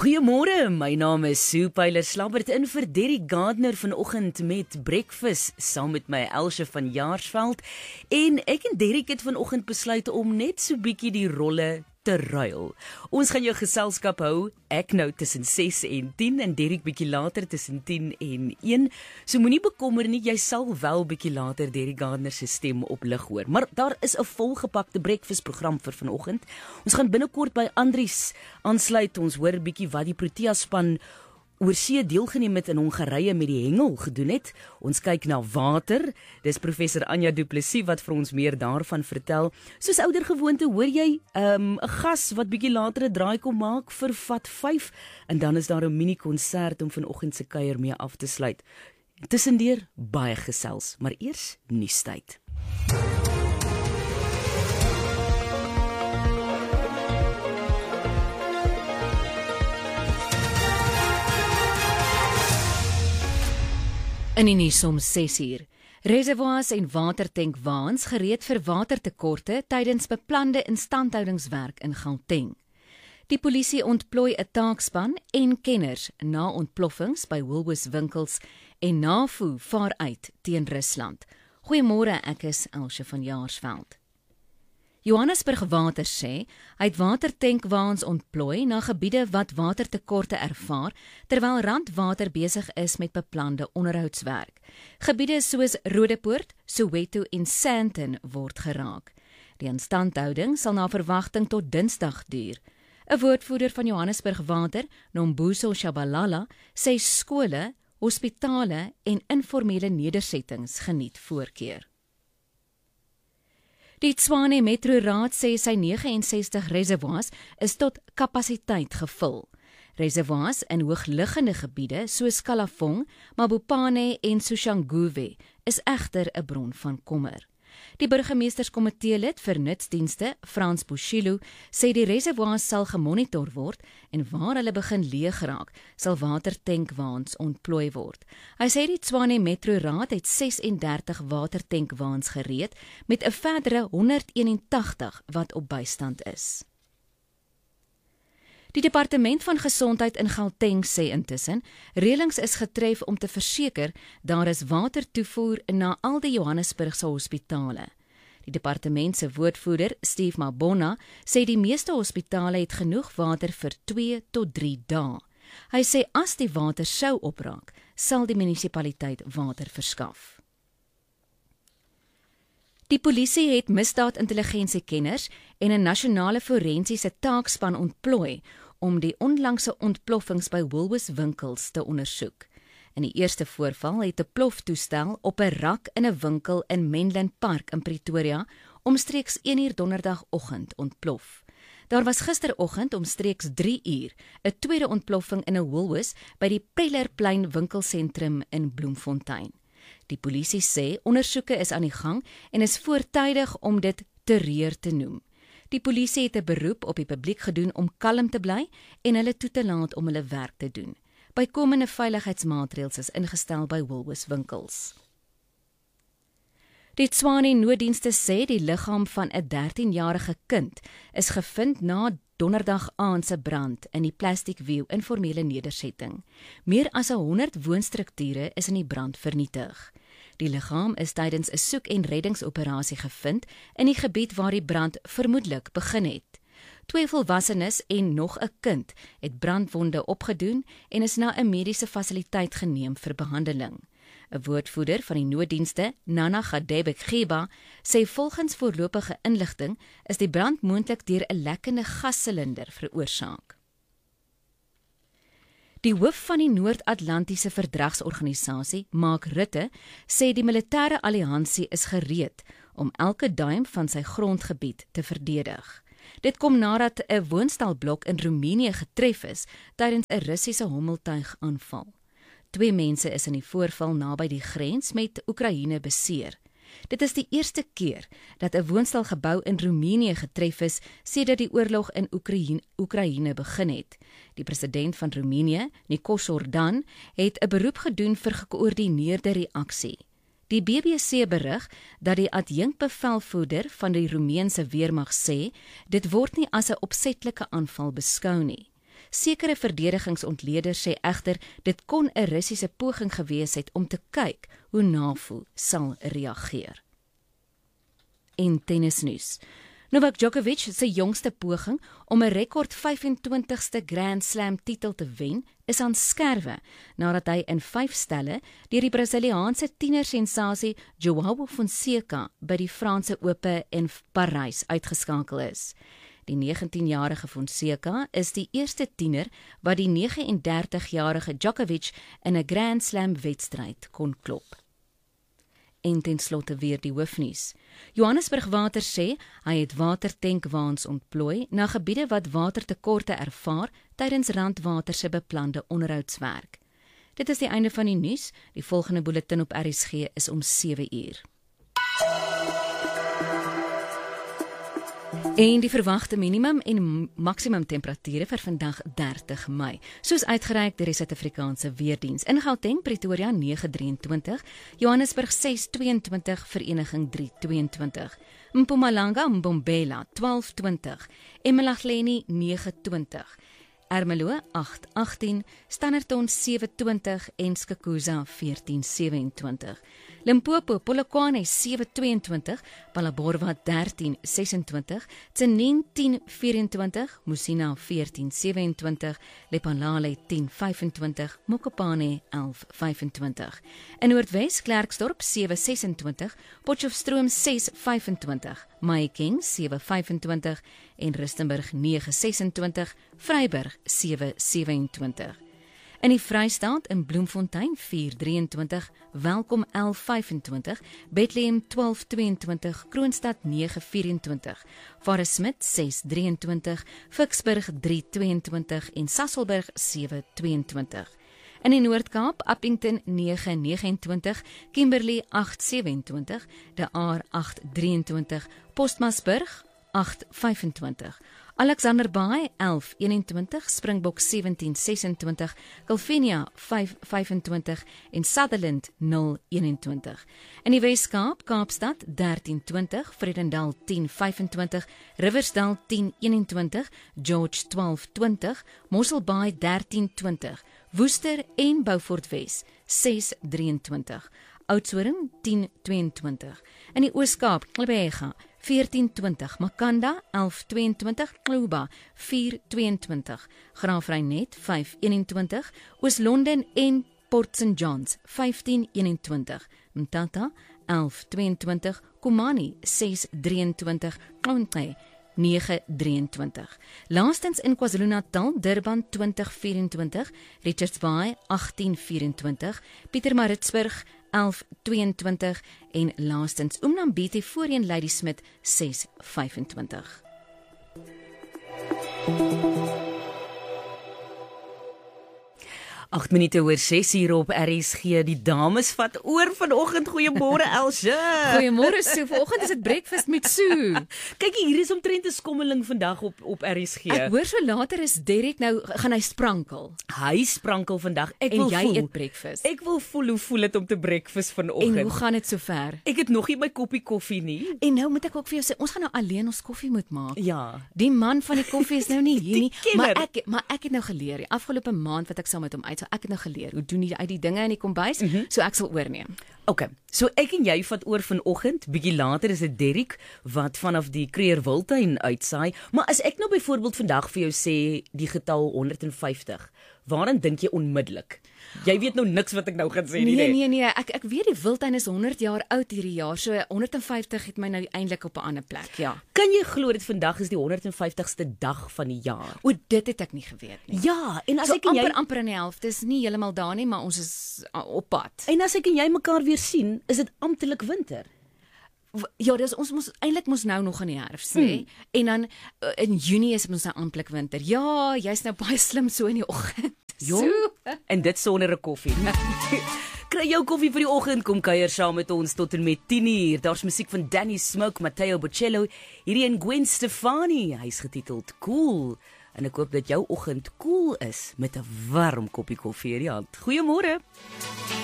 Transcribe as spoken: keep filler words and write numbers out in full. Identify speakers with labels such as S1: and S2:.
S1: Goeiemôre, my naam is Sue Pyler-Slabbert in vir Derek Gardner vanoggend met Breakfast saam met my Elsje van Jaarsveld. En ek en Derek het vanoggend besluit om net so bietjie die rolle te ruil. Ons gaan jou geselskap hou, ek nou tussen ses en tien en Derek bietjie later tussen tien en een. So moenie bekommer nie, jy sal wel bietjie later Derek Gardner se stem op lig hoor. Maar daar is 'n volgepakte breakfast program vir vanoggend. Ons gaan binnekort by Andries aansluit. Ons hoor bietjie wat die Protea span oorsee deelgeneem het in Hongarye met die hengel gedoen het. Ons kyk na water. Dis professor Anja Du Plessis wat vir ons meer daarvan vertel. Soos ouer gewoonte hoor jy 'n um, gas wat bietjie later 'n draai kom maak vir Vat vyf en dan is daar 'n mini konsert om vanoggend se kuier mee af te sluit. Tussendeur baie gesels, maar eers nuustyd.
S2: In die nuus om ses uur. Reservoirs en watertankwaans gereed vir watertekorte tydens beplande instandhoudingswerk in Gauteng. Die polisie ontplooi 'n taakspan en kenners na ontploffings by Woolworths winkels en NAVO vaar uit teen Rusland. Goeiemôre, ek is Elsje van Jaarsveld. Johannesburg Water sê hy het watertankwaans ontplooi na gebiede wat watertekorte ervaar terwyl Randwater besig is met beplande onderhoudswerk. Gebiede soos Rodepoort, Soweto en Sandton word geraak. Die instandhouding sal na verwagting tot Dinsdag duur. 'n Woordvoerder van Johannesburg Water, Nombuso Shabalala, sê skole, hospitale en informele nedersettings geniet voorkeur. Die Tshwane Metro Raad sê sy nege en sestig reservoirs is tot kapasiteit gevul. Reservoirs in hoogliggende gebiede soos Kalafong, Mabopane en Soshanguve is egter 'n bron van kommer. Die burgemeesterskomitee-lid vir nutsdienste, Frans Bushilo, sê die reservoirs sal gemonitor word en waar hulle begin leeg raak, sal watertankwaans ontplooi word. Hy sê die Tshwane Metro Raad het ses en dertig watertankwaans gereed met 'n verdere honderd eenentagtig wat op bystand is. Die Departement van Gesondheid in Gauteng sê intussen, reëlings is getref om te verseker daar is watertoevoer na al die Johannesburgse hospitale. Die departement se woordvoerder, Steve Mabona, sê die meeste hospitale het genoeg water vir twee tot drie dae. Hy sê as die water sou opraak, sal die munisipaliteit water verskaf. Die polisie het misdaadintelligensiekenners en 'n nasionale forensiese taakspan ontplooi om die onlangse ontploffings by Woolworths winkels te ondersoek. In die eerste voorval het 'n ploftoestel op 'n rak in 'n winkel in Menlyn Park in Pretoria omstreeks een uur donderdagoggend ontplof. Daar was gisteroggend omstreeks drie uur 'n tweede ontploffing in 'n Woolworths by die Pellerplein winkelsentrum in Bloemfontein. Die polisie sê ondersoeke is aan die gang en is voortydig om dit terreur te noem. Die polisie het 'n beroep op die publiek gedoen om kalm te bly en hulle toe te laat om hulle werk te doen. Bykomende veiligheidsmaatreëls is ingestel by Woolworths winkels. Die Tshwane nooddienste sê die liggaam van 'n dertienjarige kind is gevind na donderdag aand se brand in die Plastic View informele nedersetting. Meer as honderd woonstrukture is in die brand vernietig. Die liggaam is tydens 'n soek- en reddingsoperasie gevind in die gebied waar die brand vermoedelik begin het. Twee volwassenes en nog 'n kind het brandwonde opgedoen en is na 'n mediese fasiliteit geneem vir behandeling. 'n Woordvoerder van die nooddienste, Nana Gadebe-Geba, sê volgens voorlopige inligting is die brand moontlik deur 'n lekkende gassilinder veroorsaak. Die hoof van die Noord-Atlantiese Verdragsorganisasie, Mark Rutte, sê die militêre alliansie is gereed om elke duim van sy grondgebied te verdedig. Dit kom nadat 'n woonstelblok in Roemenië getref is tydens 'n Russiese hommeltuigaanval. Twee mense is in die voorval naby die grens met Oekraïne beseer. Dit is die eerste keer dat 'n woonstelgebou in Roemenië getref is sedert die oorlog in Oekraïne, Oekraïne begin het. Die president van Roemenië, Nikos Ordan, het 'n beroep gedoen vir gekoördineerde reaksie. Die B B C berig dat die adjunkbevelvoerder van die Roemeense weermag sê, dit word nie as 'n opsetlike aanval beskou nie. Sekere verdedigingsontleeders sê egter dit kon 'n Russiese poging gewees het om te kyk hoe NAVO sal reageer. En tennisnuus. Novak Djokovic se jongste poging om 'n rekord vyf-en-twintigste Grand Slam titel te wen, is aan skerwe nadat hy in vyf stelle deur die Brasiliaanse tienersensasie João Fonseca by die Franse Ope in Parys uitgeskakel is. Die negentienjarige Fonseca is die eerste tiener wat die negenendertigjarige Djokovic in 'n Grand Slam wedstryd kon klop. En ten slotte weer die hoofnuus. Johannesburg Water sê hy het watertankwaans ontplooi na gebiede wat watertekorte ervaar tydens Randwater se beplande onderhoudswerk. Dit is die einde van die nuus. Die volgende bulletin op R S G is om sewe uur. En die verwagte minimum en maksimum temperature vir vandag dertig Mei, soos uitgereik deur die Suid-Afrikaanse Weerdiens. In Gauteng, Pretoria nege drieëntwintig, Johannesburg ses tweeëntwintig, Vereniging drie tweeëntwintig, Mpumalanga, Mbombela twaalf twintig, Emalahleni nege twintig, Ermelo agt agtien, Standerton sewe twintig en Skukuza veertien sewenentwintig. Limpopo, Polokwane sewe tweeëntwintig, Phalaborwa dertien sesentwintig, Tsenin tien vyfentwintig, Musina veertien sewenentwintig, Lephalale tien vyfentwintig, Mokopane elf vyfentwintig. In Noordwes, Klerksdorp sewe sesentwintig, Potchefstroom ses vyfentwintig, Mahikeng sewe vyfentwintig en Rustenburg nege sesentwintig, Vryburg sewe sewentwintig. In die Vrystaat in Bloemfontein vier drieëntwintig, Welkom elf vyfentwintig, Bethlehem twaalf tweeëntwintig, Kroonstad nege vyfentwintig, Varesmit ses drieëntwintig, Vicksburg drie tweeëntwintig en Sasolburg sewe tweeëntwintig. In die Noord-Kaap, Appington nege negenentwintig, Kimberley agt sewentwintig, De Aar agt drieëntwintig, Postmasburg agt vyfentwintig, Alexanderbaai elf eenentwintig, Springbok sewentien sesentwintig, Kilvenia vyf vyfentwintig en Sutherland nul eenentwintig. In die Wes-Kaap, Kaapstad dertien twintig, Vredendal tien vyfentwintig, Riversdal tien eenentwintig, George twaalf twintig, Mosselbaai dertien twintig, Woester en Beaufort Wes ses drieëntwintig, Oudtshoorn tien tweeëntwintig. In die Oos-Kaap, Klebega veertien twintig, Makanda elf tweeëntwintig, Kluba vier tweeëntwintig, Graafrenet vyf eenentwintig, Oos-London en Port Saint Johns vyftien eenentwintig, Mthatha elf tweeëntwintig, Komani ses drieëntwintig, Klonte nege drieëntwintig. Laastens in KwaZulu-Natal, Durban twintig vyfentwintig, Richards Bay agtien vyfentwintig, Pietermaritzburg elf tweeëntwintig en laastens Umnambete voorheen Ladysmith ses vyfentwintig.
S1: agt minute oor ses hier op R S G. Die dames vat oor vanoggend. Goeiemôre Elsje.
S2: Goeiemôre Sue. Vanoggend is dit breakfast met Sue.
S1: Kyk hier is omtrent 'n skommeling vandag op op R S G.
S2: Ek hoor so later is Derek nou gaan hy sprankel.
S1: Hy sprankel vandag. Ek
S2: en
S1: wil
S2: jy
S1: voel,
S2: eet breakfast.
S1: Ek wil voel hoe voel dit om te breakfast vanoggend.
S2: En hoe gaan dit sover?
S1: Ek het nog nie my koppie koffie nie.
S2: En nou moet ek ook vir jou sê, ons gaan nou alleen ons koffie moet maak.
S1: Ja.
S2: Die man van die koffie is nou nie hier nie,
S1: kenner.
S2: maar ek maar ek het nou geleer. Die afgelope maand wat ek saam met hom uit, so ek het nou geleer hoe doen jy uit die dinge in die kombuis, mm -hmm. so ek sal oorneem.
S1: Okay, so ek en jy vat oor vanoggend, bietjie later is dit Derek wat vanaf die Kruger Wildtuin uitsaai, maar as ek nou byvoorbeeld vandag vir jou sê die getal honderd en vyftig, waaraan dink jy onmiddellik? Jy weet nou niks wat ek nou gaan sê nie.
S2: Nee nee nee, ek ek weet die Wildtuin is honderd jaar oud hierdie jaar, so honderd en vyftig het my nou eintlik op 'n ander plek, ja.
S1: Kan jy glo dit vandag is die honderd en vyftigste dag van die jaar?
S2: O, dit het ek nie geweet nie.
S1: Ja, en as
S2: so
S1: ek en jy
S2: amper amper in die helfte is nie heeltemal daar nie, maar ons is op pad.
S1: En as ek en jy mekaar weer sien, is dit amptelik winter.
S2: Ja, dis ons mos eintlik mos nou nog in die herfs, nê? Hmm. En dan uh, in Junie is ons nou amptelik winter. Ja, jy's nou baie slim so in die oggend.
S1: Jong, en dit sonder 'n koffie. Kry jou koffie vir die oggend, kom kuier saam met ons tot en met tien uur. Daar's musiek van Danny Smoke, Matteo Bocello, hierdie en Gwen Stefani. Hy's getiteld Cool. En ek hoop dat jou oggend cool is met 'n warm koppie koffie in die hand. Goeiemôre.